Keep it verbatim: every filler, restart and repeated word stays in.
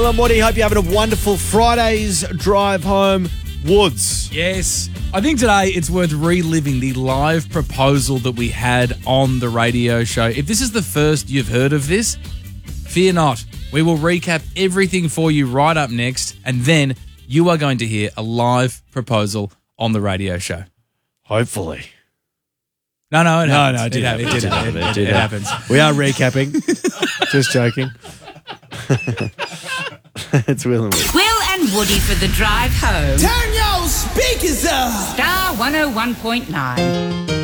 Will and Woody. Hope you're having a wonderful Friday's drive home. Woods. Yes. I think today it's worth reliving the live proposal that we had on the radio show. If this is the first you've heard of this, fear not. We will recap everything for you right up next, and then you are going to hear a live proposal on the radio show. Hopefully. No, no, it No, happens. no, it did hap- happen. It, did It happen. did It, happen. it, it happens. We are recapping. Just joking. It's Will and Woody. Will and Woody for the drive home. Turn your speakers up. Star one oh one point nine.